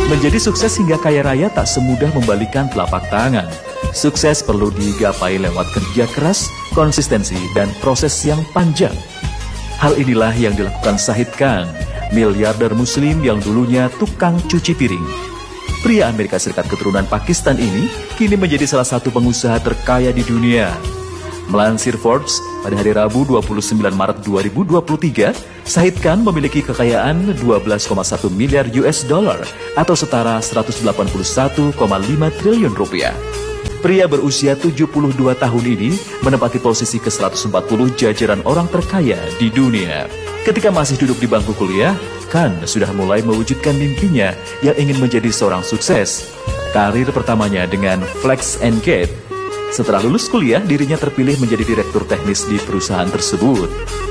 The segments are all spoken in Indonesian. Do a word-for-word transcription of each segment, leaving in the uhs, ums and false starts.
Menjadi sukses hingga kaya raya tak semudah membalikan telapak tangan. Sukses perlu digapai lewat kerja keras, konsistensi, dan proses yang panjang. Hal inilah yang dilakukan Shahid Khan, miliarder muslim yang dulunya tukang cuci piring. Pria Amerika Serikat keturunan Pakistan ini kini menjadi salah satu pengusaha terkaya di dunia. Melansir Forbes, pada hari Rabu dua puluh sembilan Maret dua ribu dua puluh tiga, Shahid Khan memiliki kekayaan dua belas koma satu miliar U S dollar atau setara seratus delapan puluh satu koma lima triliun rupiah. Pria berusia tujuh puluh dua tahun ini menempati posisi ke seratus empat puluh jajaran orang terkaya di dunia. Ketika masih duduk di bangku kuliah, Khan sudah mulai mewujudkan mimpinya yang ingin menjadi seorang sukses. Karir pertamanya dengan Flex and Gate. Setelah lulus kuliah, dirinya terpilih menjadi direktur teknis di perusahaan tersebut.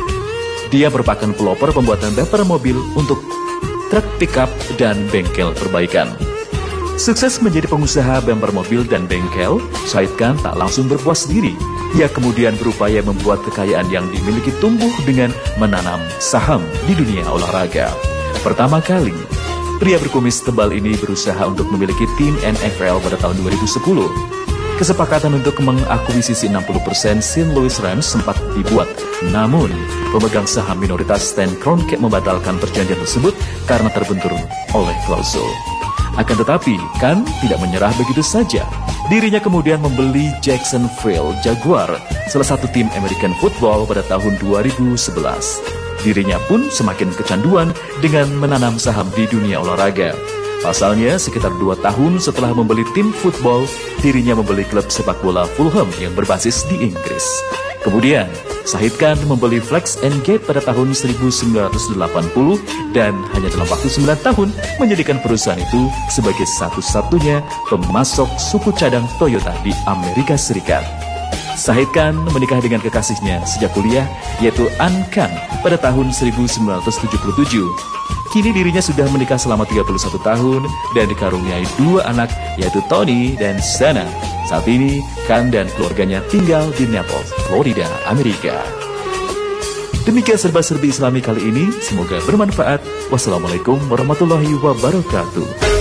Dia merupakan pelopor pembuatan bumper mobil untuk truk pickup dan bengkel perbaikan. Sukses menjadi pengusaha bumper mobil dan bengkel, Shahid Khan tak langsung berpuas diri. Ia kemudian berupaya membuat kekayaan yang dimiliki tumbuh dengan menanam saham di dunia olahraga. Pertama kali, pria berkumis tebal ini berusaha untuk memiliki tim N F L pada tahun dua ribu sepuluh. Kesepakatan untuk mengakuisisi enam puluh persen Saint Louis Rams sempat dibuat. Namun, pemegang saham minoritas Stan Kroenke membatalkan perjanjian tersebut karena terbentur oleh klausul. Akan tetapi, Khan tidak menyerah begitu saja. Dirinya kemudian membeli Jacksonville Jaguar, salah satu tim American football pada tahun dua ribu sebelas. Dirinya pun semakin kecanduan dengan menanam saham di dunia olahraga. Pasalnya, sekitar dua tahun setelah membeli tim football, dirinya membeli klub sepak bola Fulham yang berbasis di Inggris. Kemudian, Shahid Khan membeli Flex and Gate pada tahun seribu sembilan ratus delapan puluh dan hanya dalam waktu sembilan tahun menjadikan perusahaan itu sebagai satu-satunya pemasok suku cadang Toyota di Amerika Serikat. Shahid Khan menikah dengan kekasihnya sejak kuliah, yaitu Ann Khan pada tahun seribu sembilan ratus tujuh puluh tujuh. Kini dirinya sudah menikah selama tiga puluh satu tahun dan dikaruniai dua anak, yaitu Tony dan Sana. Saat ini, Khan dan keluarganya tinggal di Naples, Florida, Amerika. Demikian serba-serbi Islami kali ini, semoga bermanfaat. Wassalamualaikum warahmatullahi wabarakatuh.